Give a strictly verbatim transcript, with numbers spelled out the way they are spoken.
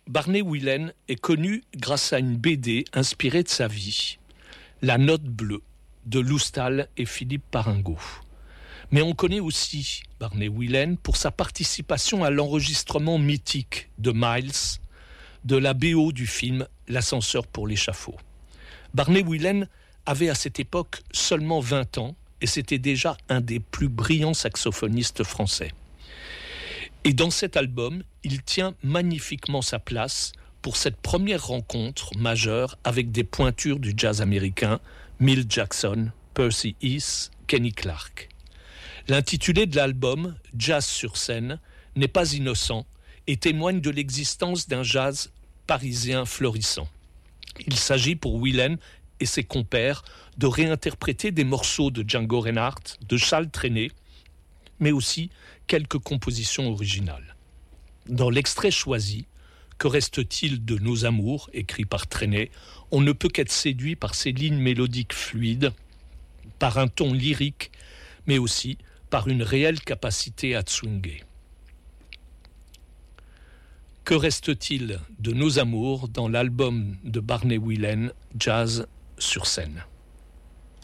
Barney Whelan est connu grâce à une B D inspirée de sa vie, La Note bleue, de Loustal et Philippe Paringot. Mais on connaît aussi Barney Whelan pour sa participation à l'enregistrement mythique de Miles, de la B O du film L'ascenseur pour l'échafaud. Barney Whelan avait à cette époque seulement vingt ans et c'était déjà un des plus brillants saxophonistes français. Et dans cet album, il tient magnifiquement sa place pour cette première rencontre majeure avec des pointures du jazz américain, Milt Jackson, Percy Heath, Kenny Clarke. L'intitulé de l'album, Jazz sur scène, n'est pas innocent et témoigne de l'existence d'un jazz parisien florissant. Il s'agit pour Whelan et ses compères de réinterpréter des morceaux de Django Reinhardt, de Charles Trenet, mais aussi quelques compositions originales. Dans l'extrait choisi, Que reste-t-il de nos amours, écrit par Trenet, on ne peut qu'être séduit par ces lignes mélodiques fluides, par un ton lyrique, mais aussi par une réelle capacité à swinguer. Que reste-t-il de nos amours dans l'album de Barney Whelan, Jazz sur scène ?